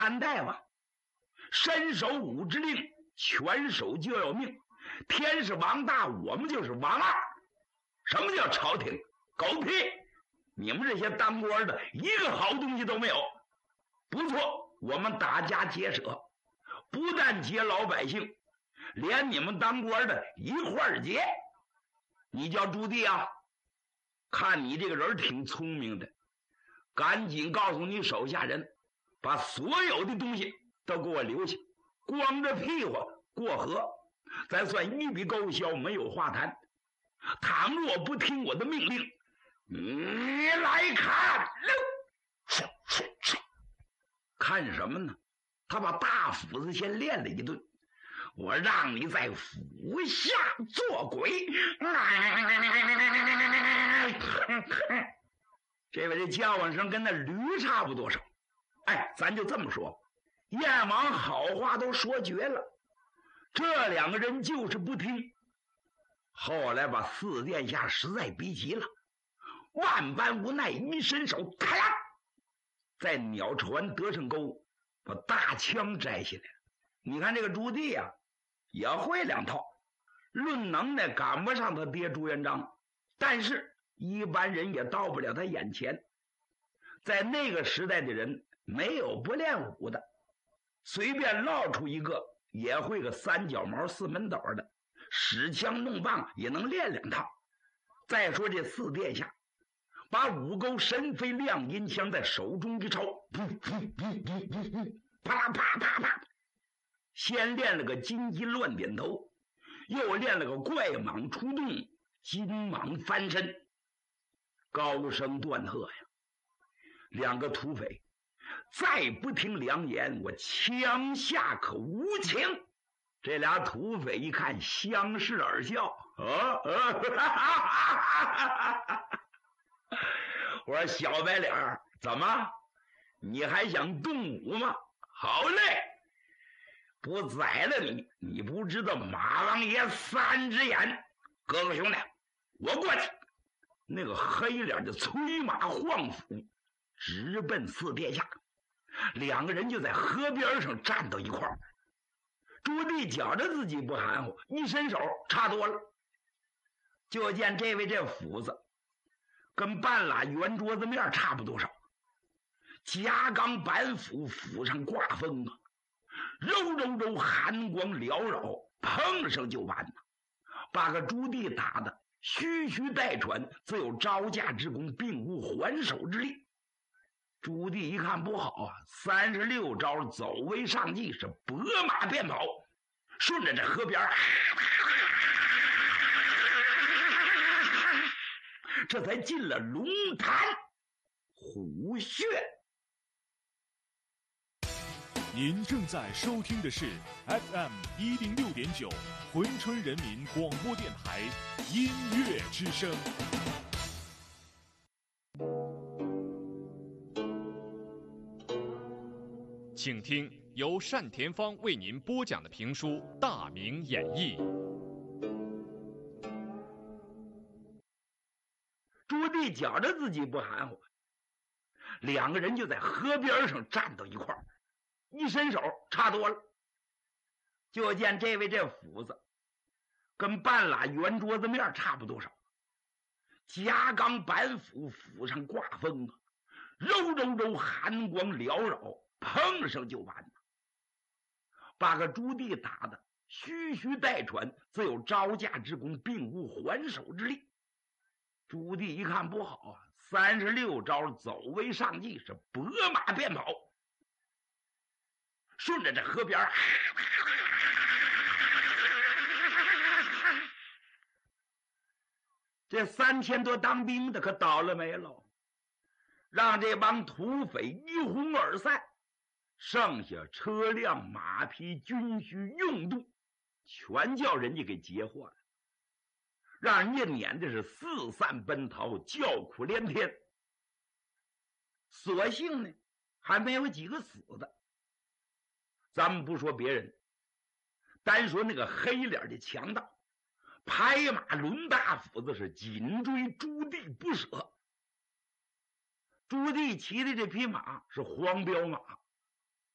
安大夫，身守武之令，全守就要命。天是王大，我们就是王二。什么叫朝廷？狗屁！你们这些当官的一个好东西都没有。不错，我们打家劫舍，不但劫老百姓，连你们当官的一块儿劫。你叫朱棣啊？看你这个人挺聪明的，赶紧告诉你手下人，把所有的东西都给我留下，光着屁股过河，咱算一笔勾销，没有话谈。倘若不听我的命令，你来看！看什么呢？他把大斧子先练了一顿，我让你在斧下做鬼！这位这叫唤声跟那驴差不多少。哎，咱就这么说，燕王好话都说绝了，这两个人就是不听。后来把四殿下实在逼急了，万般无奈，一伸手，咔啦，在鸟船德胜沟把大枪摘下来。你看这个朱棣啊，也会两套，论能耐赶不上他爹朱元璋，但是一般人也到不了他眼前。在那个时代的人没有不练武的，随便捞出一个也会个三脚毛四门斗的，使枪弄棒也能练两套。再说这四殿下把五钩神飞亮银枪在手中一抽，啪啦啪啪啪，先练了个金鸡乱点头，又练了个怪蟒出洞，金蟒翻身，高声断喝呀！两个土匪再不听良言，我枪下可无情。这俩土匪一看，相视而笑。我说小白脸，怎么你还想动武吗？好嘞，不宰了你，你不知道马王爷三只眼。哥哥兄弟，我过去。那个黑脸的催马晃斧，直奔四殿下。两个人就在河边上站到一块儿。朱棣觉着自己不含糊，一伸手差多了，就见这位这斧子跟半拉圆桌子面差不多少，夹钢板斧，斧上挂风啊，柔柔柔，寒光缭绕，碰上就完了，把个朱棣打的虚虚带喘，自有招架之功，并无还手之力。朱棣一看不好啊，36招走为上计，是拨马便跑，顺着这河边这才进了龙潭虎穴。 您正在收听的是 FM 106.9珲春人民广播电台音乐之声。请听由单田芳为您播讲的评书《大明演义》。 朱棣觉着自己不含糊，两个人就在河边上站到一块儿，一伸手差多了，就见这位这斧子跟半拉圆桌子面差不多少，夹钢板斧，斧上挂风啊，柔柔柔，寒光缭绕，碰上就完了，把个朱棣打的虚虚带喘，自有招架之功，并无还手之力。朱棣一看不好啊，36招走为上计，是拨马便跑，顺着这河边这3000多当兵的可倒了霉了，让这帮土匪一哄而散，剩下车辆马匹军需用度全叫人家给截获了，让人家撵的是四散奔逃，叫苦连天。所幸呢还没有几个死的。咱们不说别人，单说那个黑脸的强盗，拍马抡大斧子，是紧追朱棣不舍。朱棣骑的这匹马是黄骠马，